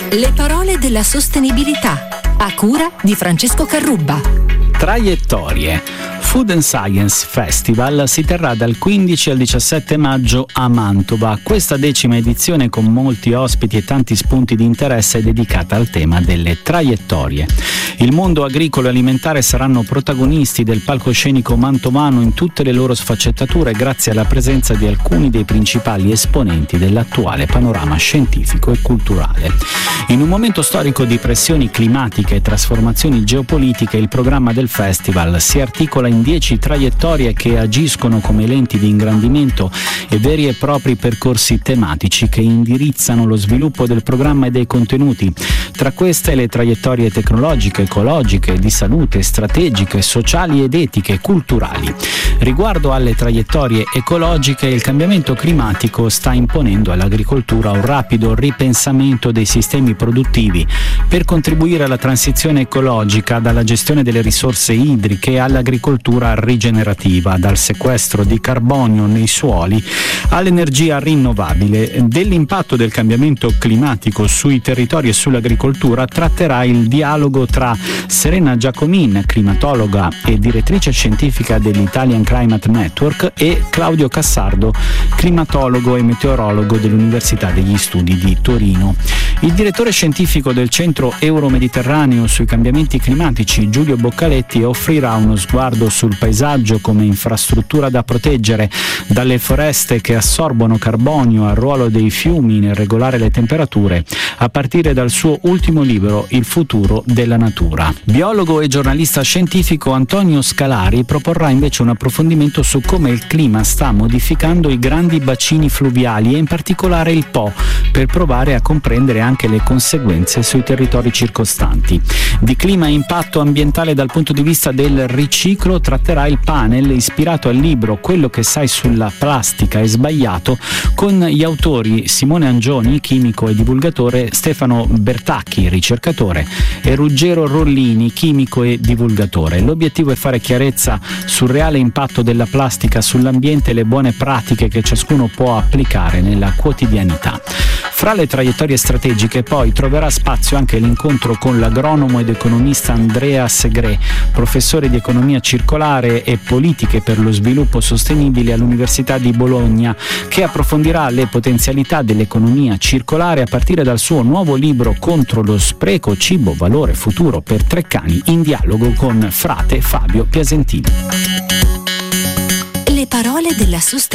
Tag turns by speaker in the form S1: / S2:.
S1: Le parole della sostenibilità, a cura di Francesco Carrubba.
S2: Traiettorie. Food and Science Festival si terrà dal 15 al 17 maggio a Mantova. Questa 10ª edizione, con molti ospiti e tanti spunti di interesse, è dedicata al tema delle traiettorie. Il mondo agricolo e alimentare saranno protagonisti del palcoscenico mantovano in tutte le loro sfaccettature, grazie alla presenza di alcuni dei principali esponenti dell'attuale panorama scientifico e culturale. In un momento storico di pressioni climatiche e trasformazioni geopolitiche, il programma del festival si articola in 10 traiettorie che agiscono come lenti di ingrandimento e veri e propri percorsi tematici che indirizzano lo sviluppo del programma e dei contenuti. Tra queste le traiettorie tecnologiche, ecologiche, di salute, strategiche, sociali ed etiche, culturali. Riguardo alle traiettorie ecologiche, il cambiamento climatico sta imponendo all'agricoltura un rapido ripensamento dei sistemi produttivi per contribuire alla transizione ecologica, dalla gestione delle risorse idriche all'agricoltura rigenerativa, dal sequestro di carbonio nei suoli all'energia rinnovabile. Dell'impatto del cambiamento climatico sui territori e sull'agricoltura tratterà il dialogo tra Serena Giacomin, climatologa e direttrice scientifica dell'Italian Climate Network, e Claudio Cassardo, climatologo e meteorologo dell'Università degli Studi di Torino. Il direttore scientifico del Centro Euro-Mediterraneo sui cambiamenti climatici, Giulio Boccaletti, offrirà uno sguardo sul paesaggio come infrastruttura da proteggere, dalle foreste che assorbono carbonio al ruolo dei fiumi nel regolare le temperature, a partire dal suo ultimo libro Il futuro della natura. Biologo e giornalista scientifico Antonio Scalari proporrà invece un approfondimento su come il clima sta modificando i grandi bacini fluviali e in particolare il Po, per provare a comprendere anche le conseguenze sui territori circostanti. Di clima e impatto ambientale dal punto di vista del riciclo tratterà il panel ispirato al libro Quello che sai sulla plastica è sbagliato, con gli autori Simone Angioni, chimico e divulgatore, Stefano Bertacchi, ricercatore, e Ruggero Rollini, chimico e divulgatore. L'obiettivo è fare chiarezza sul reale impatto della plastica sull'ambiente e le buone pratiche che ciascuno può applicare nella quotidianità. Fra le traiettorie strategiche poi troverà spazio anche l'incontro con l'agronomo ed economista Andrea Segre, professore di economia circolare e politiche per lo sviluppo sostenibile all'Università di Bologna, che approfondirà le potenzialità dell'economia circolare a partire dal suo nuovo libro Contro lo spreco, cibo, valore, futuro per Treccani, in dialogo con frate Fabio Piasentini.
S1: Le parole della sostenibilità.